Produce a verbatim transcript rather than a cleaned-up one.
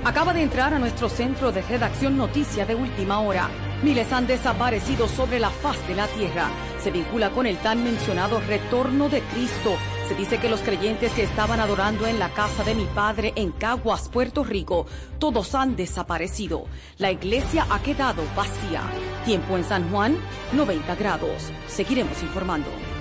Acaba de entrar a nuestro centro de redacción noticia de última hora. Miles han desaparecido sobre la faz de la tierra. Se vincula con el tan mencionado retorno de Cristo. Se dice que los creyentes que estaban adorando en la casa de mi padre en Caguas, Puerto Rico, todos han desaparecido. La iglesia ha quedado vacía. Tiempo en San Juan, noventa grados. Seguiremos informando.